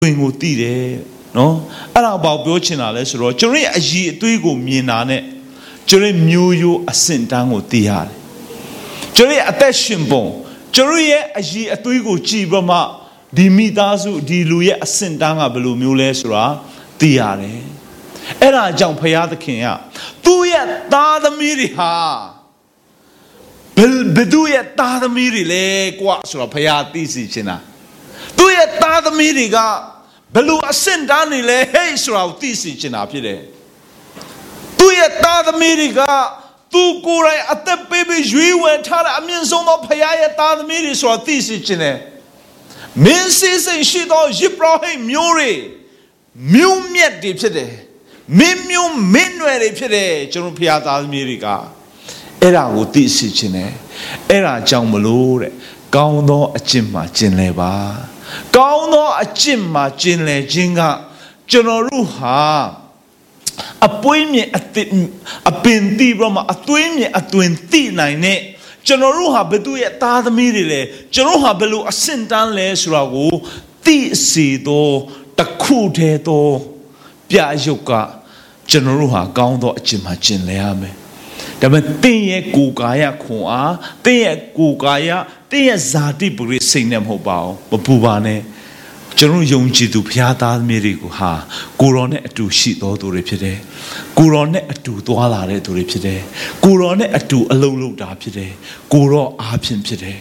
ဝင်ကိုတည်တယ်နော်အဲ့ဒါဘာပြောချင်တာလဲဆိုတော့ကျွန်တော်ရဲ့အည်အသွေးကိုမြင်တာနဲ့ကျွန်တော်မျိုးရိုးအဆင့်တန်းကိုတည်ရတယ်ကျွန်တော်ရဲ့အသက်ရှင်ပုံကျွန်တော်ရဲ့အည်အသွေးကိုကြည်ပြီးမှဒီမိသားစုဒီလူရဲ့အဆင့်တန်းကဘယ်လိုမျိုးလဲဆိုတာတည်ရတယ်အဲ့ဒါကြောင့်ဘုရားသခင်ကသူ့ရဲ့သားသမီးတွေဟာဘယ်သူရဲ့သားသမီးတွေလဲကွာဆိုတော့ဘုရားသိစေချင်တာသူ့ရဲ့သားသမီးတွေကဘယ်လိုအဆင့်တန်းနေလဲဟဲ့ဆိုတာကိုသိစေချင်တာဖြစ်တယ်သူ့ရဲ့သားသမီးတွေကသူကိုယ်တိုင်အသက်ပေးပြီးရွေးဝယ်ထားတဲ့အမြင့်ဆုံးသောဘုရားရဲ့သားသမီးတွေဆိုတာသိစေချင်တယ်မင်းစေစိတ်ရှိသောယေဘရဟိမျိုးတွေမျိုးမြတ်တွေဖြစ်တယ်မင်းမျိုးမင်းနွယ်တွေဖြစ်တယ်ကျွန်တော်ဘုရားသားသမီးတွေကအဲ့ဒါကိုသိစေချင်တယ်အဲ့ဒါကြောင့်မလို့တဲ့ကောင်းသောအကျင့်မှာကျင့်လဲပါကောင်းသောအကျင့်မှာကျင့်လဲခြင်းကကျွန်တော်တို့ဟာအပွေးမြင့်အပင်တိပြီးမှအသွေးမြင့်အသွင်တိနိုင်တဲ့ကျွန်တော်တို့ဟာဘယ်သူရဲ့သားသမီးတွေလဲကျွန်တော်ဟာဘယ်လိုအဆင့်တန်းလဲဆိုတာကိုသိစေသောတခုတည်းသောပြရုပ်ကကျွန်တော်တို့ဟာကောင်းသောအကျင့်မှာကျင့်လဲရမယ်ဒါပေမဲ့တင်းရဲ့ကိုယ်ကာယခွန်အားတင်းရဲ့ကိုယ်ကာယတင်းရဲ့ဇာတိပရိစိတ်နဲ့မဟုတ်ပါဘူးမပူပါနဲ့ကျွန်တော်ယုံကြည်သူဘုရားသားသမီးတွေကိုဟာကိုယ်တော်နဲ့အတူရှိတော်သူတွေဖြစ်တယ်ကိုယ်တော်နဲ့အတူသွားလာတဲ့သူတွေဖြစ်တယ်ကိုယ်တော်နဲ့အတူအလုံးလုံးတာဖြစ်တယ်ကိုယ်တော်အားဖြင့်ဖြစ်တယ်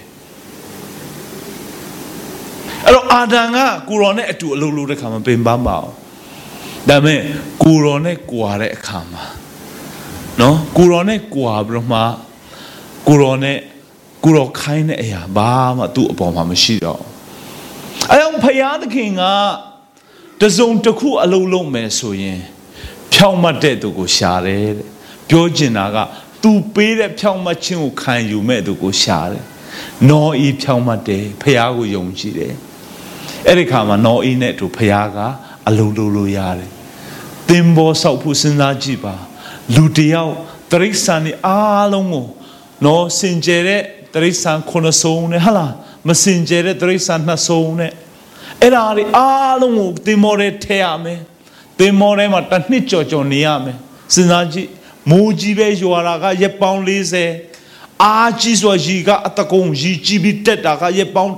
အဲ့တော့အာဒံကကိုယ်တော်နဲ့အတူအလုံးလုံးတဲ့ခါမှာပင်ပန်းပါအောင်ဒါပေမဲ့ကိုယ်တော်နဲ့ကြွာတဲ့အခါမှာနော်ကိုယ်တော်နဲ့ကြွာပြီးတော့မှကိုယ်တော်ခိုင်းတဲ့အရာဘာမှသူ့အပေါ်မှာမရှိတော့အဲကြောင့်ဘုရားသခင်ကတစုံတစ်ခုအလုံးလုံးမယ်ဆိုရင်ဖြောင့်မတ်တဲ့သူကိုရှာတယ်တဲ့ပြောချင်တာကသူပေးတဲ့ဖြောင့်မတ်ခြင်းကိုခံယူမဲ့သူကိုရှာတယ်နော်ဤဖြောင့်မတ်တယ်ဘုရားကိုယုံကြည်တယ်အဲ့ဒီခါမှာနော်ဤနဲ့သူဘုရားကအလုံးလုံးလို့ရတယ်သင်္ဘောဆောက်ဖို့စဉ်းစားကြည့်ပါလူတယောက်တရိစ္ဆာန်အားလုံးကိုနော်စင်ကြယ်တဲ့တရိစ္ဆာန်9စုံနဲ့ဟာလားမစင်ကြယ်တဲ့တရိစ္ဆာန်2စုံနဲ့အဲ့ဒါတွေအားလုံးကိုသင်္ဘောထဲထည့်ရမယ်သင်္ဘောထဲမှာတစ်နှစ်ကြော်နေရမယ်စဉ်းစားကြည့်မိုးကြီးပဲရွာတာကရက်ပေါင်း40အားကြီးဆိုရီကအတကုံရီကြီးပြီးတက်တာကရက်ပေါင်း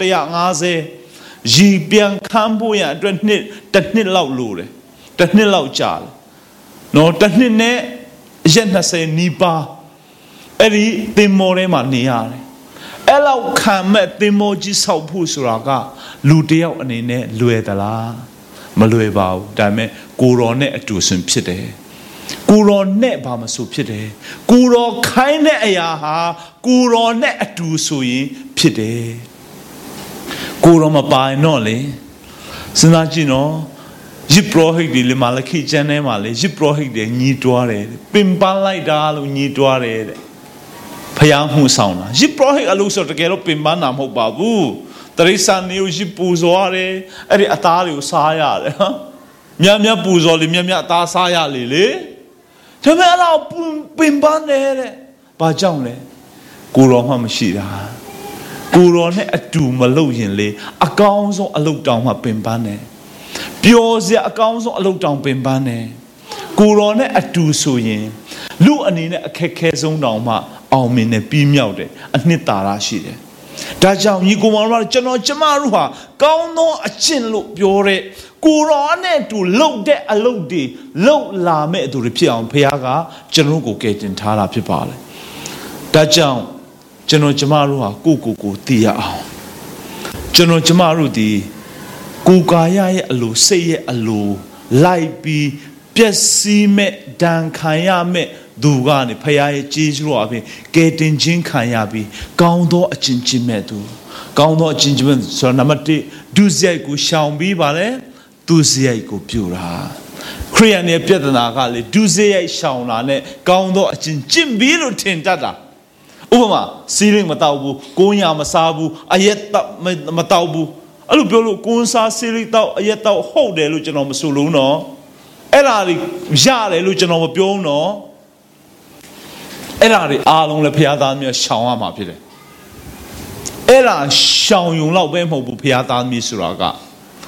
150ရီပြန်ခမ်းဖို့ရအတွက်တစ်နှစ်လောက်လိုတယ်တစ်နှစ်လောက်ကြာတယ်နော်တစ်နှစ်နဲ့ရက်20နီးပါးအဲ့ဒီသင်္ဘောထဲမှာနေရတယ်အဲ့လောက်ခံမဲ့သင်္ဘောကြီးဆောက်ဖို့ဆိုတာကလူတယောက်အနေနဲ့လွယ်သလားမလွယ်ပါဘူးဒါပေမဲ့ကိုတော်နဲ့အတူဆင်ဖြစ်တယ်ကိုတော်နဲ့ဘာမဆိုဖြစ်တယ်ကိုတော်ခိုင်းတဲ့အရာဟာကိုတော်နဲ့အတူဆိုရင်ဖြစ်တယ်ကိုတော်မပိုင်တော့လေစဉ်းစားကြည့်နော်ယစ်ပရောဟိတ်တွေလေမာလခိကျမ်းထဲမှာလေယစ်ပရောဟိတ်တွေညီးတွားတယ်ပင်ပန်းလိုက်တာလို့ညီးတွားတယ်တဲ့ဖျားမှုဆောင်တာယစ်ပရောဟိတ်အလို့ဆိုတကယ်တော့ပင်ပန်းတာမဟုတ်ပါဘူးတရိစ္ဆာန်တွေကိုယစ်ပူဇော်ရတယ်အဲ့ဒီအသားတွေကိုစားရတယ်ဟာမြတ်ပူဇော်လေမြတ်အသားစားရလေဒါပေမဲ့အဲ့တော့ပင်ပန်းတယ်တဲ့ဘာကြောင့်လဲကိုတော်မှမရှိတာကိုတော်နဲ့အတူမလုပ်ရင်လေအကောင်းဆုံးအလုပ်တောင်မှပင်ပန်းတယ်ပျော်စရာအကောင်းဆုံးအလုပ်တောင်ပင်ပန်းတယ်ကိုတော်နဲ့အတူဆိုရင်လူအနေနဲ့အခက်ခဲဆုံးတောင်မှအောင်မြင်တယ်ပြီးမြောက်တယ်အနှစ်သာရရှိတယ်ဒါကြောင့်ညီကိုမောင်တို့ကျွန်တော်ကျမတို့ဟာကောင်းသောအကျင့်လို့ပြောတဲ့ကိုတော်နဲ့အတူလုပ်တဲ့အလုပ်တွေလုပ်လာမဲ့သူတွေဖြစ်အောင်ဘုရားကကျွန်တော်ကိုကယ်တင်ထားတာဖြစ်ပါလေဒါကြောင့်ကျွန်တော်ကျမတို့ဟာကိုသိရအောင်ကျွန်တော်ကျမတို့ဒီကိုယ်ကာယရဲ့အလိုစိတ်ရဲ့အလိုလိုက်ပြီးပျက်စီးမဲ့ဒဏ်ခံရမဲ့သူကနေဖခင်ရဲ့ကျေးဇူးတော်အပြင်ကယ်တင်ခြင်းခံရပြီးကောင်းသောအကျင့်ကျင့်မဲ့သူကောင်းသောအကျင့်ကျင့်မဲ့ဆိုတော့နံပါတ်1ဒုစရိုက်ကိုရှောင်ပြီးပါလေသူစရိုက်ကိုပြုတာခရိယန်ရဲ့ပြဿနာကလေဒုစရိုက်ရှောင်တာနဲ့ကောင်းသောအကျင့်ကျင့်ပြီးလို့ထင်တတ်တာဥပမာစီးရင်မတောက်ဘူးကိုးညာမစားဘူးအရက်မတောက်ဘူးအဲ့လိုပြောလို့ကိုးစားစီးရိတောက်အရက်တောက်ဟုတ်တယ်လို့ကျွန်တော်မဆိုလို့နော်အဲ့ဒါတွေရတယ်လို့ကျွန်တော်မပြောဘူးနော်အဲ့ဒါတွေအားလုံးလည်းဘုရားသားမျိုးရှောင်ရမှာဖြစ်တယ်အဲ့ဒါရှောင်ယုံလောက်ပဲမဟုတ်ဘူးဘုရားသားမျိုးဆိုတာကကိုယ့်အ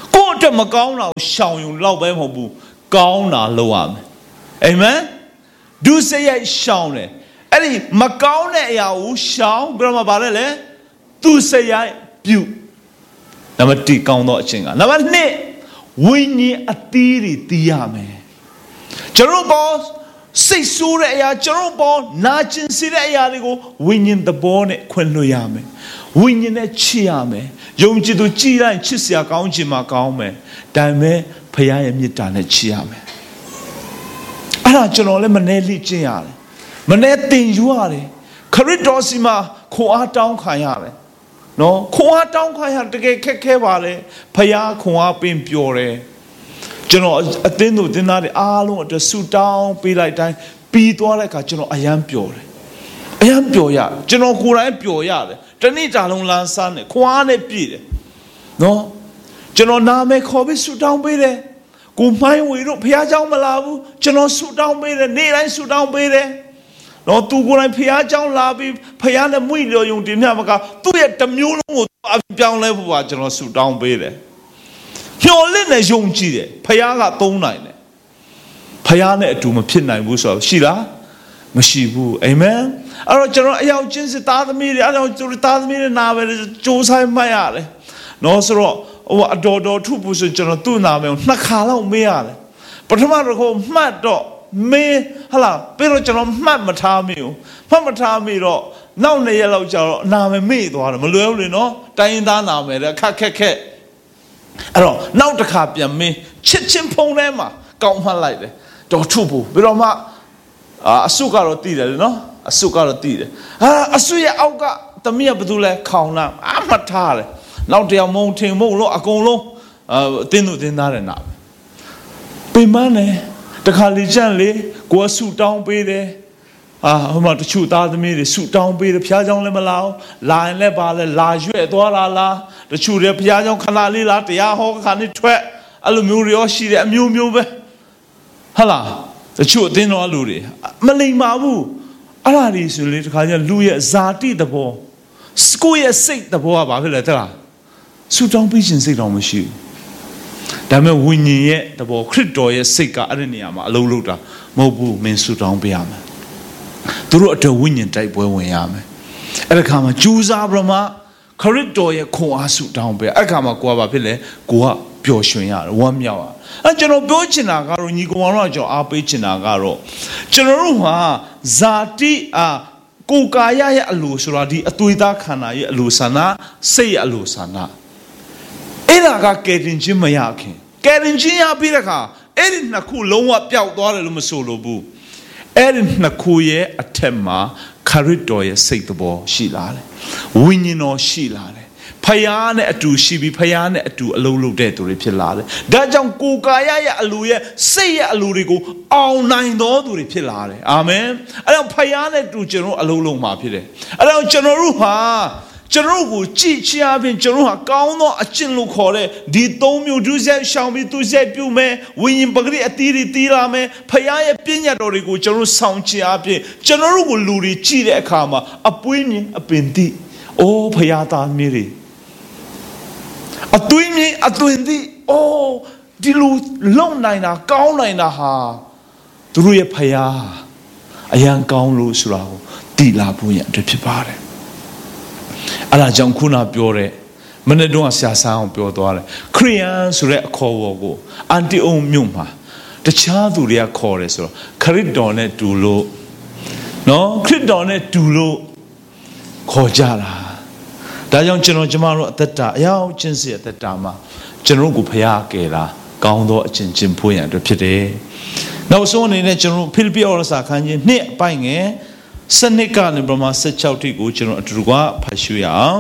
အတွက်မကောင်းတာကိုရှောင်ယူလောက်ပဲမဟုတ်ဘူးကောင်းတာလုပ်ရမယ်အာမင်ဒုစရိုက်ရှောင်တယ်အဲ့ဒီမကောင်းတဲ့အရာကိုရှောင်ပြီးတော့မှဗါလဲလေသူစရိုက်ပြုနံပါတ်1ကောင်းသောအခြင်းကနံပါတ်2ဝိညာဉ်အသီးတွေတီးရမယ်ကျွန်တော်ဘောစိတ်ဆိုးတဲ့အရာကျွန်တော်ဘောနာကျင်စေတဲ့အရာတွေကိုဝိညာဉ်သဘောနဲ့ခွင့်လွှတ်ရမယ်ဝိညာဉ်နဲ့ချစ်ရမယ်ယုံကြည်သူကြည်တိုင်းချစ်စရာကောင်းခြင်းမှာကောင်းမယ်ဒါပေမဲ့ဖခင်ရဲ့မေတ္တာနဲ့ချစ်ရမယ်အဲ့ဒါကျွန်တော်လည်းမနှဲလိကျင့်ရတယ်မနှဲတင်ယူရတယ်ခရစ်တော်စီမှာခွန်အားတောင်းခံရတယ်နော်ခွန်အားတောင်းခံရတကယ်ခက်ခဲပါလေဖခင်ခွန်အားပင်ပျော်တယ်ကျွန်တော်အသင်းသူသင်သားတွေအားလုံးအတွက်ဆူတောင်းပေးလိုက်တိုင်းပြီးသွားတဲ့အခါကျွန်တော်အယံပျော်တယ်အယံပျော်ရကျွန်တော်ကိုယ်တိုင်ပျော်ရတယ်တနေ့တာလုံးလမ်းစားနေခွန်အားနဲ့ပြည့်တယ်နော်ကျွန်တော်နာမည်ခေါ်ပြီးဆူတောင်းပေးတယ်ကိုမိုင်းဝေတို့ဖခင်เจ้าမလာဘူးကျွန်တော်ဆူတောင်းပေးတယ်နေ့တိုင်းဆူတောင်းပေးတယ်နော်သူကိုယ်တိုင်ဖခင်เจ้าလာပြီးဖခင်နဲ့မွေလျော်ယုံတင်မြတ်မကသူ့ရဲ့တမျိုးလုံးကိုပြောင်းလဲဖို့ပါကျွန်တော်ဆူတောင်းပေးတယ်မျော်လင့်နဲ့ယုံကြည်တယ်ဖခင်ကသုံးနိုင်တယ်ဖခင်နဲ့အတူမဖြစ်နိုင်ဘူးဆိုတော့ရှိလားမရှိဘူးအာမင်အဲ့တော့ကျွန်တော်အယောက်ချင်းစစ်သားသမီးတွေအဲ့တော့သူသားသမီးတွေနာပဲစ조사မှတ်ရတယ်နော်ဆိုတော့အတော်ထုဖို့ဆိုကျွန်တော်သူ့နာမည်ကို2ခါလောက်မေးရတယ်ပထမတစ်ခေါက်မှတ်တော့မေးဟလာပြီးတော့ကျွန်တော်မှတ်မထားမိဘူးမှတ်မထားမိတော့နောက်2ရက်လောက်ကြာတော့နာမည်မေ့သွားတယ်မလွယ်ဘူးလေနော်တိုင်းရင်းသားနာမည်တဲ့ခက်အဲ့တော့နောက်တစ်ခါပြန်မင်းချစ်ချင်းဖုံးထဲမှာကောင်းမှတ်လိုက်တယ်တော်ထုဖို့ပြီးတော့မှအဆုကတော့တည်တယ်လေနော်အဆုကတော့တည်တယ်အဆုရဲ့အောက်ကသမီးကဘာလို့လဲခေါင်လာမှတ်ထားတယ်နောက်တရားမုံထင်မုံလို့အကုန်လုံးတင်းသူတင်းသားတယ်နာပင်မနဲ့တခါလေကြံ့လေကိုယ်ဆူတောင်းပေးတယ်ဟိုမှာတချို့သားသမီးတွေဆူတောင်းပေးတယ်ဖျားเจ้าလည်းမလာဘူးလာရင်လည်းပါလဲလာရွဲ့သွားတာလားတချို့တွေဖျားเจ้าခဏလေးလားတရားဟောခါနေထွက်အဲ့လိုမျိုးတွေရောရှိတယ်အမျိုးမျိုးပဲဟာလားတချို့အတင်းတော်လူတွေမလိမ္မာဘူးအဲ့ဒါတွေဆိုလေတခါကျလူရဲ့ဇာတိသဘောကိုယ့်ရဲ့စိတ်သဘောကဘာဖြစ်လဲတဲ့လားဆူတောင်းပေးခြင်းစိတ်တော်မရှိဘူးဒါပေမဲ့ဝိညာဉ်ရဲ့သဘောခရစ်တော်ရဲ့စိတ်ကအဲ့ဒီနေရာမှာအလုံးလုံးတာမဟုတ်ဘူးမင်းဆူတောင်းပေးရမယ်သူတို့အတွက်ဝိညာဉ်တိုက်ပွဲဝင်ရမယ်အဲ့ဒီခါမှာကြိုးစားပြီးမှခရစ်တော်ရဲ့ခွန်အားဆူတောင်းပေးအဲ့ဒီခါမှာကိုကဘာဖြစ်လဲကိုကပျော်ရွှင်ရတယ်ဝမ်းမြောက်ရအဲ့ကျွန်တော်ပြောချင်တာကတော့ညီကောင်တော်ကကျွန်တော်အားပေးချင်တာကတော့ကျွန်တော်တို့ဟာဇာတိကိုယ်ကာယရဲ့အလိုဆိုတာဒီအသွေးသားခန္ဓာရဲ့အလိုဆန္ဒစိတ်ရဲ့အလိုဆန္ဒအဲ့ဒါကကယ်တင်ခြင်းမရခင်ကယ်တင်ခြင်းရပြီးတဲ့အခါအဲ့ဒီနှစ်ခုလုံးဝပျောက်သွားတယ်လို့မဆိုလိုဘူးအဲ့ဒီနှစ်ခုရဲ့အထက်မှာခရစ်တော်ရဲ့စိတ်တော်ရှိလာတယ်ဝိညာဉ်တော်ရှိလာတယ်ဖယားနဲ့အတူရှိပြီးဖယားနဲ့အတူအလုံးလုံးတဲ့သူတွေဖြစ်လာတယ်ဒါကြောင့်ကိုယ်ကာယရဲ့အလိုရဲ့စိတ်ရဲ့အလိုတွေကိုအောင်နိုင်တော်သူတွေဖြစ်လာတယ်အာမင်အဲ့တော့ဖယားနဲ့အတူကျွန်တော်အလုံးလုံးမှာဖြစ်တယ်အဲ့တော့ကျွန်တော်တို့ဟာကျွန်တော်ကိုကြည်ချအပြင်ကျွန်တော်ဟာကောင်းသောအကျင့်လို့ခေါ်တဲ့ဒီ3မျိုးဒုစရိုက်ရှောင်ပြီးသူစရိုက်ပြုမယ်ဝိညာဉ်ပဂရိအသီးတွေတီးလာမယ်ဖခင်ရဲ့ပညာတော်တွေကိုကျွန်တော်ဆောင်ချအပြင်ကျွန်တော်တို့ကိုလူတွေကြည့်တဲ့အခါမှာအပွေးမြင်အပင်တိအိုးဖခင်သားမီးတွေအသွေးမြင်အသွင်တိအိုးဒီလူလုံနိုင်တာကောင်းနိုင်တာဟာသူတို့ရဲ့ဖခင်အရန်ကောင်းလို့ဆိုတာကိုသိလာဖို့ရတဲ့ဖြစ်ပါတယ်အဲ့ဒါကြောင့်ခုနပြောတဲ့မနေ့တုန်းကဆရာဆန်းအောင်ပြောသွားတယ်ခရိယန်ဆိုတဲ့အခေါ်အဝေါ်ကိုအန်တီအုံမြို့မှာတခြားသူတွေကခေါ်တယ်ဆိုတော့ခရစ်တော်နဲ့တူလို့နော်ခရစ်တော်နဲ့တူလို့ခေါ်ကြတာဒါကြောင့်ကျွန်တော်ကျမတို့အသက်တာအရောက်ချင်းစီအသက်တာမှာကျွန်တော်ကိုဖျားကယ်တာကောင်းသောအချင်းချင်းဖွင့်ရတဲ့ဖြစ်တယ်နောက်ဆုံးအနေနဲ့ကျွန်တော်ဖိလိပ္ပိဩရစာခန်းကြီး2အပိုင်းငယ်စနစ်ကနေပမာ16ထိကိုကျွန်တော်အတူတူကဖတ်ရှုရအောင်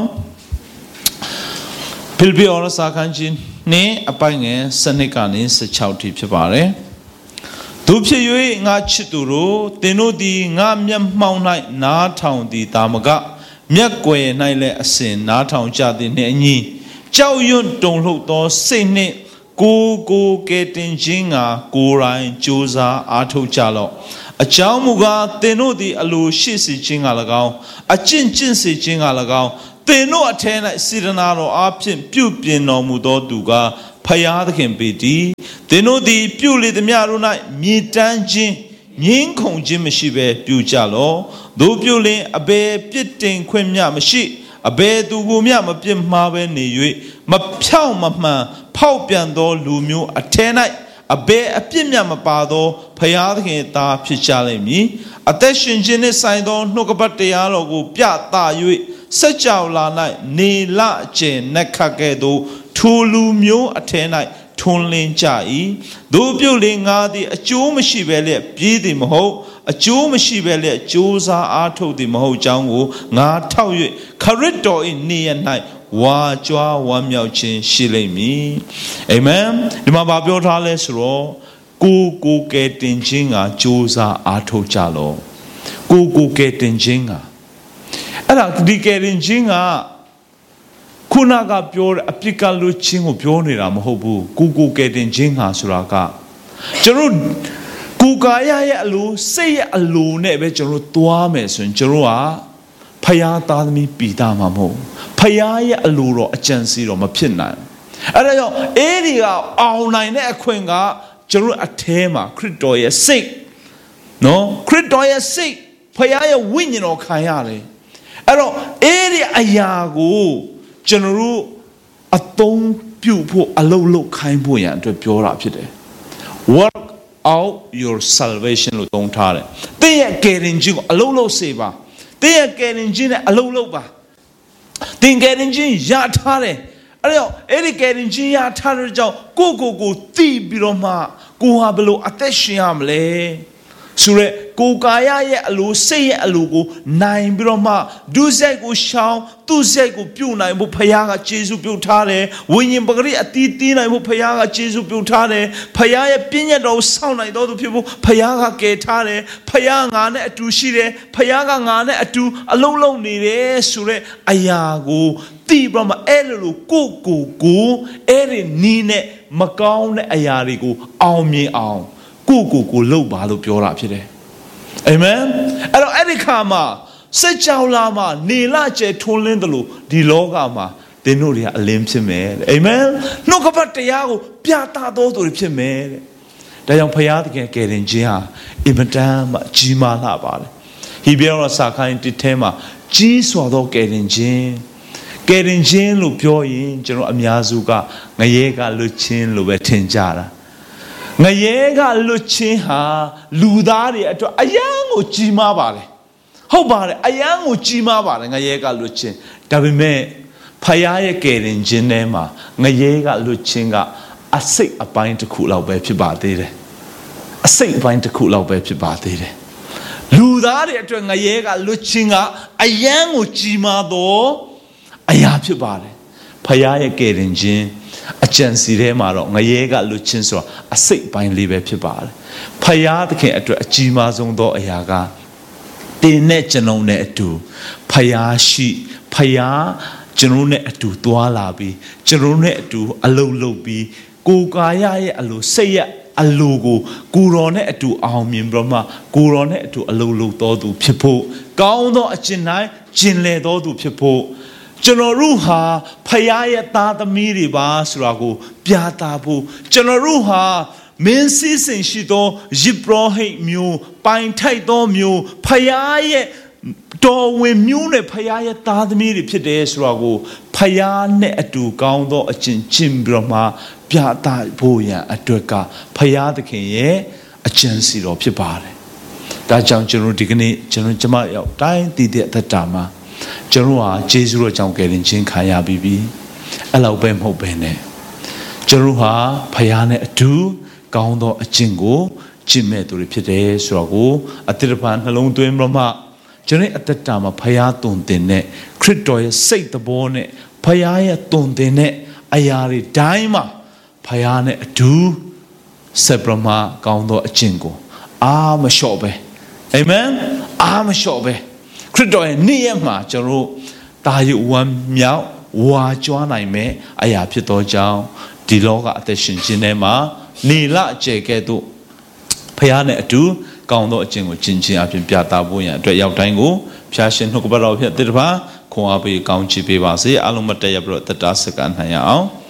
ဖိလိပ္ပိဩရစာခန်းကြီး2အပိုင်းငယ်စနစ်ကနေ16ထိဖြစ်ပါတယ်သူဖြစ်၍ငါချစ်သူတို့သင်တို့သည်ငါမျက်မှောက်၌နားထောင်သည်တာမကမျက်ကွယ်၌လည်းအစဉ်နားထောင်ကြသည်နှင့်အညီကြောက်ရွံ့တုန်လှုပ်သောစိတ်နှင့်ကိုကဲတင်ခြင်းကကိုယ်တိုင်ကြိုးစားအားထုတ်ကြလော့အကြောင်းမူကားသင်တို့သည်အလိုရှိစေခြင်းက၎င်းအကျင့်ကျင့်စေခြင်းက၎င်းသင်တို့အထဲ၌စေတနာတော်အားဖြင့်ပြုပြင်တော်မူသောသူကဖဖယားသခင်ပေတည်သင်တို့သည်ပြုလေသမျှတို့၌မြေတမ်းခြင်းငင်းခုန်ခြင်းမရှိဘဲပြုကြလောတို့ပြုလင်အဘယ်ပြစ်တင်ခွင့်မျှမရှိအဘယ်သူကိုမျှမပြစ်မှားဘဲနေ၍မဖြောင့်မမှန်ဖောက်ပြန်သောလူမျိုးအထဲ၌အဘယ်အပြစ်မျှမပါသောဖယားသခင်သားဖြစ်ကြလိမ့်မည်အသက်ရှင်ခြင်းနှင့်ဆိုင်သောနှုတ်ကပတ်တရားတော်ကိုပြသ၍စัจ java လာ၌နေလကျင်နက်ခတ်ကဲ့သို့ထိုလူမျိုးအထဲ၌ထွန်းလင်းကြ၏တို့ပြုလင်ငါသည်အကျိုးမရှိဘဲလျက်ပြေးသည်မဟုတ်အကျိုးမရှိဘဲလျက်ကြိုးစားအားထုတ်သည်မဟုတ်ကြောင်းကိုငါထောက်၍ခရစ်တော်၏နေရ၌ဝါကြွားဝမ်းမြောက်ခြင်းရှိလိမ့်မည်အာမင်ဒီမှာဘာပြောထားလဲဆိုတော့ကိုကဲတင်ခြင်းကကြိုးစားအားထုတ်ကြလောကိုကဲတင်ခြင်းကအဲ့ဒါဒီကဲတင်ခြင်းကခုနကပြောတဲ့အပြစ်ကလွတ်ခြင်းကိုပြောနေတာမဟုတ်ဘူးကိုကဲတင်ခြင်းဟာဆိုတာကကျွန်တော်ကိုကာယရဲ့အလိုစိတ်ရဲ့အလိုနဲ့ပဲကျွန်တော်သွားမယ်ဆိုရင်ကျွန်တော်ကဖယားသားသမီးပြည်သားမှာမဟုတ်ဖယားရဲ့အလိုတော့အကြံစီတော့မဖြစ်နိုင်အဲ့ဒါကြောင့်အဲ့ဒီကအောင်နိုင်တဲ့အခွင့်ကကျွန်တော်အထဲမှာခရစ်တော်ရဲ့စိတ်နော်ခရစ်တော်ရဲ့စိတ်ဖယားရဲ့ဝိညာဉ်တော်ခံရတယ်အဲ့တော့အဲ့ဒီအရာကိုကျွန်တော်တို့အသုံးပြုဖို့အလုပ်လုပ်ခိုင်းဖို့ရန်အတွက်ပြောတာဖြစ်တယ် work out your salvation လို့သုံးထားတယ်။သင်ရဲ့ကယ်တင်ခြင်းကိုအလုပ်လုပ်စေပါ။သင်ရဲ့ကယ်တင်ခြင်းနဲ့အလုပ်လုပ်ပါ။သင်ကယ်တင်ခြင်းရထားတယ်။အဲ့တော့အဲ့ဒီကယ်တင်ခြင်းရထားတဲ့ကြောင့်ကိုသိပြီးတော့မှကိုဟာဘယ်လိုအသက်ရှင်ရမလဲဆိုရက်ကိုကာယရဲ့အလိုစိတ်ရဲ့အလိုကိုနိုင်ပြီးတော့မှဒုစရိုက်ကိုရှောင်သူစရိုက်ကိုပြုတ်နိုင်ဖို့ဖခင်ကယေရှုပြုတ်ထားတယ်ဝိညာဉ်ပဂရိအတီးတီးနိုင်ဖို့ဖခင်ကယေရှုပြုတ်ထားတယ်ဖခင်ရဲ့ပြည့်ညတ်တော်ကိုစောင့်နိုင်တော်သူဖြစ်ဖို့ဖခင်ကကယ်ထားတယ်ဖခင်ငါနဲ့အတူရှိတယ်ဖခင်ကငါနဲ့အတူအလုံးလုံးနေတယ်ဆိုရက်အရာကိုသိပြီးတော့မှအဲ့လိုကိုအဲ့ဒီနီးနဲ့မကောင်းတဲ့အရာတွေကိုအောင်မြင်အောင်ကိုလှုပ်ပါလို့ပြောတာဖြစ်တယ်အာမင်အဲ့တော့အဲ့ဒီခါမှာစัจ java လာမှာနေလကျဲထွန်းလင်းတယ်လို့ဒီလောကမှာသင်တို့တွေကအလင်းဖြစ်မယ်တဲ့အာမင်နှုတ်ကပတ်တရားကိုပြသတော်သူတွေဖြစ်မယ်တဲ့ဒါကြောင့်ဖခင်သခင်ကယ်တင်ခြင်းဟာအင်မတန်မှကြီးမားလှပါတယ်ဟေဘရဲစာခိုင်းတစ်ထဲမှာကြီးစွာသောကယ်တင်ခြင်းလို့ပြောရင်ကျွန်တော်အများစုကငရဲကလွတ်ခြင်းလို့ပဲထင်ကြတာငရဲကလွတ်ခြင်းဟာလူသားတွေအတွက်အယံကိုကြီးမားပါတယ်ဟုတ်ပါတယ်အယံကိုကြီးမားပါတယ်ငရဲကလွတ်ခြင်းဒါပေမဲ့ဖယားရဲ့ကယ်တင်ခြင်းထဲမှာငရဲကလွတ်ခြင်းကအစိတ်အပိုင်းတစ်ခုလောက်ပဲဖြစ်ပါသေးတယ်အစိတ်အပိုင်းတစ်ခုလောက်ပဲဖြစ်ပါသေးတယ်လူသားတွေအတွက်ငရဲကလွတ်ခြင်းကအယံကိုကြီးမားသောအရာဖြစ်ပါတယ်ဖယားရဲ့ကယ်တင်ခြင်းအကျံစီထဲမှာတော့ငရဲကလွတ်ခြင်းဆိုတာအစိတ်ပိုင်းလေးပဲဖြစ်ပါတယ်ဖယားသခင်အတွက်အကြီးမားဆုံးသောအရာကတင်းနဲ့ကျွန်ုံနဲ့အတူဖယားရှိဖယားကျွန်ုံနဲ့အတူသွားလာပြီးကျွန်ုံနဲ့အတူအလုပ်လုပ်ပြီးကိုယ်ကာယရဲ့အလိုစိတ်ရဲ့အလိုကိုတော်နဲ့အတူအောင်မြင်ပြီးမှကိုတော်နဲ့အတူအလုပ်လုပ်တော်သူဖြစ်ဖို့ကောင်းသောအကျင့်တိုင်းကျင့်လည်တော်သူဖြစ်ဖို့ကျွန်တော်တို့ဟာဖယားရဲ့သားသမီးတွေပါဆိုတာကိုပြသဖို့ကျွန်တော်တို့ဟာမင်းစည်းစိမ်ရှိသောယစ်ပရောဟိတ်မျိုးပိုင်ထိုက်သောမျိုးဖယားရဲ့တော်ဝင်မျိုးနဲ့ဖယားရဲ့သားသမီးတွေဖြစ်တယ်ဆိုတာကိုဖယားနဲ့အတူကောင်းသောအကျင့်ကျင့်ပြီးတော့မှပြသဖို့ရန်အတွက်ကဖယားသခင်ရဲ့အကျင့်စီတော်ဖြစ်ပါတယ်ဒါကြောင့်ကျွန်တော်ဒီကနေ့ကျမရောက်တိုင်းတည်တဲ့အသက်တာမှာကျွန်တော်ဟာဂျေဇုတော်ကြောင့်ကယ်တင်ခြင်းခံရပြီးပြီအဲ့လောက်ပဲမဟုတ်ပဲနဲ့ကျွန်တော်ဟာဖယားနဲ့အတူကောင်းသောအကျင့်ကိုကျင့်မဲ့သူတွေဖြစ်တယ်ဆိုတော့ကိုအတိတ်ဘာနှလုံးသွင်းပြီးမှကျွန်တော်အသက်တာမှာဖယားတုန်တင်တဲ့ခရစ်တော်ရဲ့စိတ်သဘောနဲ့ဖယားရဲ့တုန်တင်တဲ့အရာတွေတိုင်းမှာဖယားနဲ့အတူဆက်ပြမကောင်းသောအကျင့်ကိုမလျှော့ပဲအာမင်မလျှော့ပဲခရစ်တော်ရဲ့နေ့ရက်မှာကျွန်တော်တာယုဝမ်းမြောက်ဝါကြွားနိုင်မဲ့အရာဖြစ်သောကြောင့်ဒီလောကအသက်ရှင်ခြင်းထဲမှာနေလကျဲကဲ့သို့ဖခင်နဲ့အတူကောင်းသောအကျင့်ကိုကျင့်ခြင်းအပြင်ပြသဖို့ရန်အတွက်ရောက်တိုင်းကိုဖျားရှင်နှုတ်ကပတ်တော်ဖြင့်တိတ္တပါခွန်အားပေးကောင်းချီးပေးပါစေအလုံးမတည့်ရပြီးတော့တတစကန်နိုင်ရအောင်